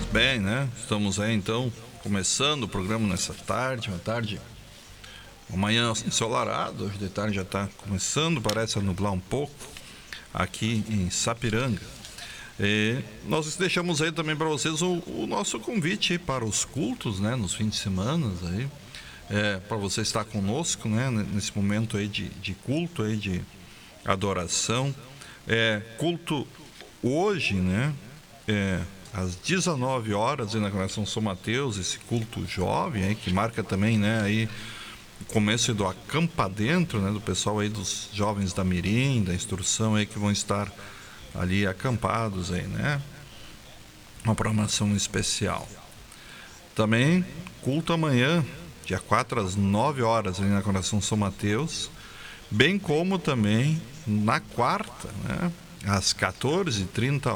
bem, né? Estamos aí então começando o programa nessa tarde, uma manhã ensolarada, hoje de tarde já está começando, parece nublar um pouco aqui em Sapiranga. E nós deixamos aí também para vocês o nosso convite para os cultos, né? Nos fins de semana aí, para você estar conosco, né? Nesse momento aí de culto aí, de adoração. Culto hoje, né? Às 19 horas aí na Convenção São Mateus, esse culto jovem aí, que marca também, né, aí o começo do acampa dentro, né, do pessoal aí dos jovens da Mirim, da instrução aí que vão estar ali acampados aí, né? Uma programação especial. Também culto amanhã, dia 4 às 9 horas ali na Convenção São Mateus, bem como também na quarta, né, às 14h30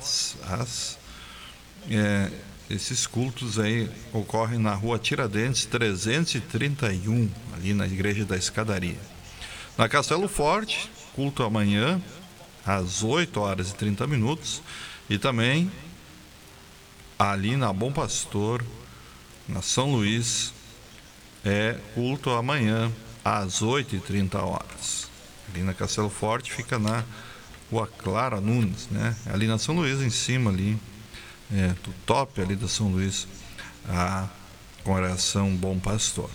esses cultos aí ocorrem na rua Tiradentes 331, ali na Igreja da Escadaria. Na Castelo Forte, culto amanhã às 8h30, e também ali na Bom Pastor, na São Luís, culto amanhã às 8h30. Ali na Castelo Forte fica na Rua Clara Nunes, né? Ali na São Luís, em cima ali, do top ali da São Luís, a congregação Bom Pastor.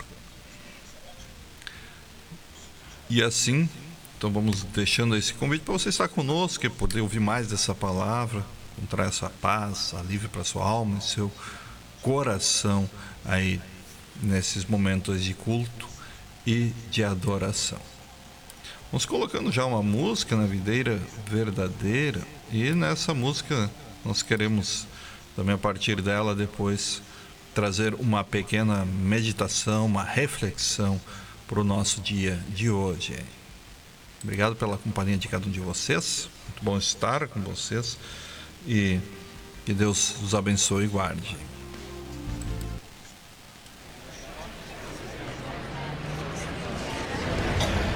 E assim, então vamos deixando esse convite para você estar conosco e poder ouvir mais dessa palavra, encontrar essa paz, alívio para sua alma e seu coração aí nesses momentos de culto e de adoração. Vamos colocando já uma música na videira verdadeira, e nessa música nós queremos também, a partir dela, depois trazer uma pequena meditação, uma reflexão para o nosso dia de hoje. Obrigado pela companhia de cada um de vocês, muito bom estar com vocês, e que Deus os abençoe e guarde.